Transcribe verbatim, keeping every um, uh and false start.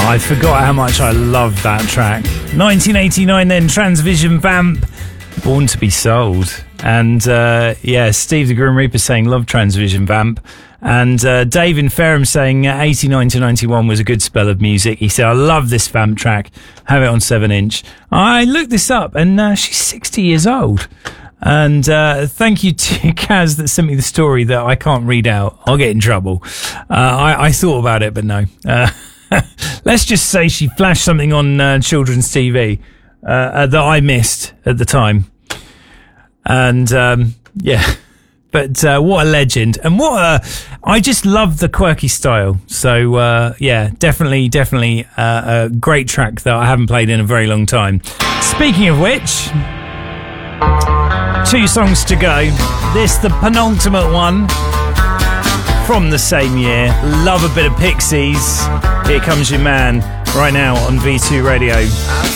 I forgot how much I loved that track. nineteen eighty-nine then, Transvision Vamp, Born to be Sold. And uh, yeah, Steve the Grim Reaper saying love Transvision Vamp. And uh, Dave in Ferrum saying uh, eighty-nine to ninety-one was a good spell of music. He said, I love this Vamp track. Have it on seven inch. I looked this up and uh, she's sixty years old. And uh, thank you to Kaz that sent me the story that I can't read out. I'll get in trouble. Uh, I, I thought about it, but no. Uh, let's just say she flashed something on uh, children's T V uh, uh, that I missed at the time. And um, yeah. But uh, what a legend. And what a... I just love the quirky style. So, uh, yeah, definitely, definitely uh, a great track that I haven't played in a very long time. Speaking of which, two songs to go. This, the penultimate one from the same year. Love a bit of Pixies. Here Comes Your Man, right now on V two Radio.